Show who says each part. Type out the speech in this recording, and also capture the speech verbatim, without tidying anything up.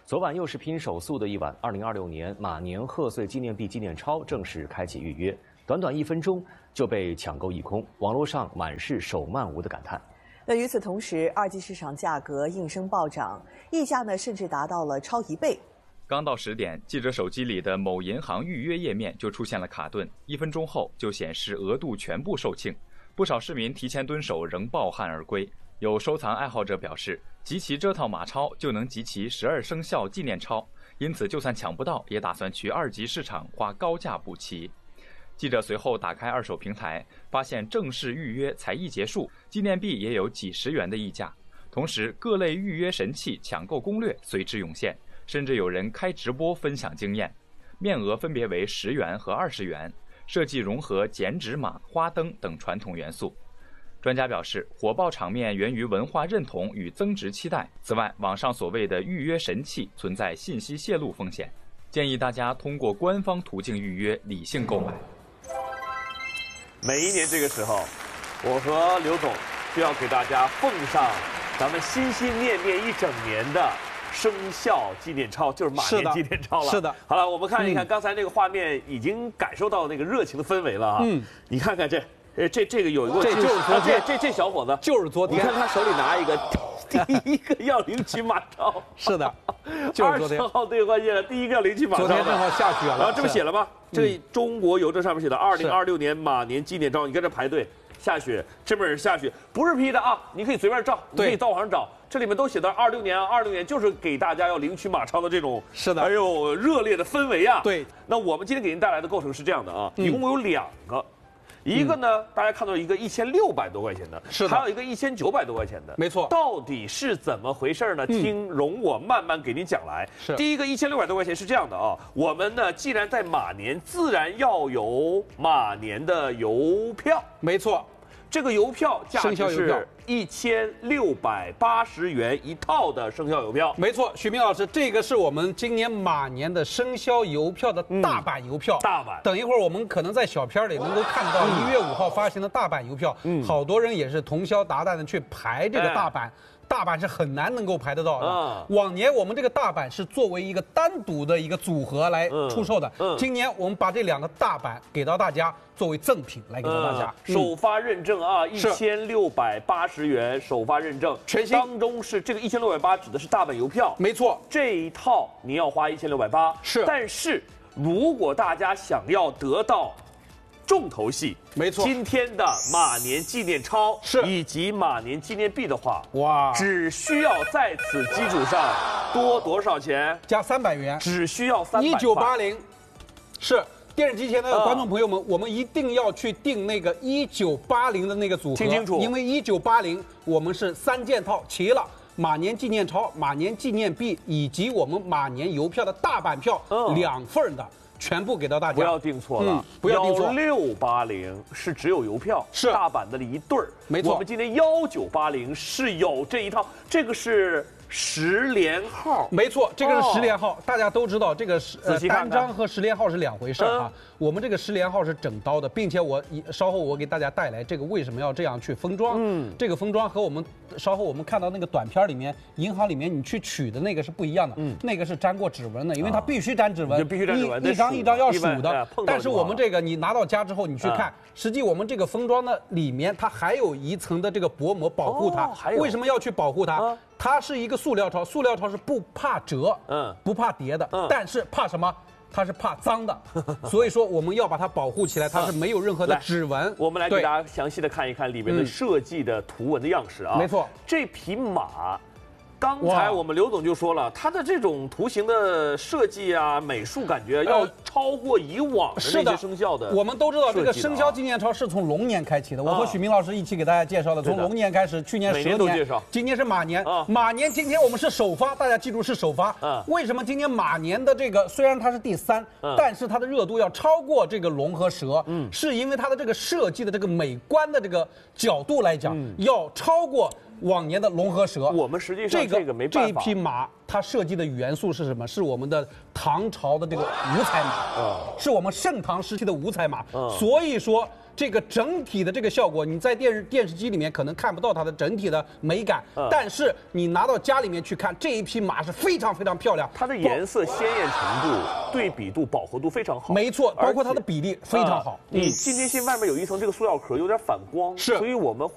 Speaker 1: 昨晚又是拼手速的一晚，二零二六年马年贺岁纪念币纪念钞正式开启预约，短短一分钟就被抢购一空，网络上满是手慢无的感叹。
Speaker 2: 那与此同时，二级市场价格应声暴涨，溢价呢甚至达到了超一倍。
Speaker 3: 刚到十点，记者手机里的某银行预约页面就出现了卡顿，一分钟后就显示额度全部售罄，不少市民提前蹲守，仍抱憾而归。有收藏爱好者表示，集齐这套马钞就能集齐十二生肖纪念钞，因此就算抢不到，也打算去二级市场花高价补齐。记者随后打开二手平台，发现正式预约才一结束，纪念币也有几十元的溢价。同时，各类预约神器抢购攻略随之涌现，甚至有人开直播分享经验。面额分别为十元和二十元，设计融合剪纸马、花灯等传统元素。专家表示，火爆场面源于文化认同与增值期待。此外，网上所谓的预约神器存在信息泄露风险，建议大家通过官方途径预约，理性购买。
Speaker 4: 每一年这个时候，我和刘总就要给大家奉上咱们心心念念一整年的生肖纪念钞，就是马年纪念钞了。
Speaker 5: 是的。
Speaker 4: 好了，我们看一看刚才那个画面，已经感受到那个热情的氛围了啊。嗯。你看看这。呃，这这个有一个，
Speaker 5: 这就是昨天，
Speaker 4: 啊、这这这小伙子
Speaker 5: 就是昨天。
Speaker 4: 你看他手里拿一个，第一个要领取马钞。
Speaker 5: 是的，就是昨天。
Speaker 4: 二十号兑换页了，第一个要领取马钞。
Speaker 5: 昨天正好下雪了。
Speaker 4: 然后这么写了吗？这中国邮政上面写的二零二六年马年纪念钞，你跟这排队，下雪，这边也是下雪，不是批的啊，你可以随便照，你可以到网上找。这里面都写到二六年啊，二六年就是给大家要领取马钞的这种，
Speaker 5: 是的，
Speaker 4: 还有热烈的氛围啊。
Speaker 5: 对。
Speaker 4: 那我们今天给您带来的构成是这样的啊，一共有两个。一个呢，大家看到一个一千六百多块钱的，
Speaker 5: 是的，
Speaker 4: 还有一个一千九百多块钱的，
Speaker 5: 没错。
Speaker 4: 到底是怎么回事呢？听容我慢慢给您讲来。
Speaker 5: 是。
Speaker 4: 第一个一千六百多块钱是这样的啊，我们呢既然在马年，自然要有马年的邮票。
Speaker 5: 没错。
Speaker 4: 这个邮票价值是一千六百八十元一套的生肖邮票。
Speaker 5: 没错，许明老师，这个是我们今年马年的生肖邮票的大版邮票。
Speaker 4: 嗯、大版。
Speaker 5: 等一会儿我们可能在小片里能够看到一月五号发行的大版邮票，嗯，好多人也是通宵达旦的去排这个大版。哎，大版是很难能够排得到的。啊、往年我们这个大版是作为一个单独的一个组合来出售的。嗯嗯、今年我们把这两个大版给到大家，作为赠品来给到大家。
Speaker 4: 嗯、首发认证啊，一千六百八十元首发认证，
Speaker 5: 全新。
Speaker 4: 当中是这个一千六百八指的是大版邮票，
Speaker 5: 没错。
Speaker 4: 这一套你要花一千六百八，
Speaker 5: 是。
Speaker 4: 但是如果大家想要得到重头戏，
Speaker 5: 没错，
Speaker 4: 今天的马年纪念钞
Speaker 5: 是以
Speaker 4: 及马年纪念币的话，
Speaker 5: 哇，
Speaker 4: 只需要在此基础上多多少钱？
Speaker 5: 加三百元，
Speaker 4: 只需要三百。
Speaker 5: 一九八零，是电视机前的观众朋友们，嗯、我们一定要去订那个一九八零的那个组合，
Speaker 4: 听清楚，
Speaker 5: 因为一九八零我们是三件套齐了。马年纪念钞、马年纪念币以及我们马年邮票的大版票，嗯、两份的。全部给到大家，
Speaker 4: 不要订错了，嗯、
Speaker 5: 不要订错。
Speaker 4: 幺六八零是只有邮票，
Speaker 5: 是
Speaker 4: 大版的一对儿，
Speaker 5: 没错。
Speaker 4: 我们今天幺九八零是有这一套，这个是十连号，
Speaker 5: 没错，这个是十连号，哦、大家都知道这个是
Speaker 4: 呃
Speaker 5: 单张和十连号是两回事啊。嗯、我们这个十连号是整刀的，并且我稍后我给大家带来这个为什么要这样去封装。嗯，这个封装和我们稍后我们看到那个短片里面，银行里面你去取的那个是不一样的。嗯，那个是沾过指纹的，因为它必须沾指纹，
Speaker 4: 必须沾指纹，
Speaker 5: 一张一张要数的。但是我们这个你拿到家之后，你去看，实际我们这个封装的里面它还有一层的这个薄膜保护它。为什么要去保护它？它是一个塑料钞，塑料钞是不怕折，嗯，不怕叠的，嗯，但是怕什么？它是怕脏的，所以说我们要把它保护起来，它是没有任何的指纹。
Speaker 4: 我们来给大家详细的看一看里面的设计的图文的样式啊。
Speaker 5: 没错，
Speaker 4: 这匹马。刚才我们刘总就说了，它的这种图形的设计啊，美术感觉要超过以往的那些生肖的。
Speaker 5: 我们都知道，这个生肖纪念钞是从龙年开启的。我和许明老师一起给大家介绍的，从龙年开始，去年蛇年，今年是马年。马年今天我们是首发，大家记住是首发。为什么今年马年的这个虽然它是第三，但是它的热度要超过这个龙和蛇？嗯，是因为它的这个设计的这个美观的这个角度来讲，要超过往年的龙和蛇。
Speaker 4: 我们实际上这个没办
Speaker 5: 法。这一匹马它设计的元素是什么？是我们的唐朝的这个五彩马，是我们盛唐时期的五彩马。所以说这个整体的这个效果，你在电视电视机里面可能看不到它的整体的美感，嗯、但是你拿到家里面去看，这一匹马是非常非常漂亮，
Speaker 4: 它的颜色鲜艳程度、对比度、饱和度非常好。
Speaker 5: 没错，包括它的比例非常好。
Speaker 4: 呃、你进阶性外面有一层这个塑料壳，有点反光，
Speaker 5: 是，
Speaker 4: 所以我们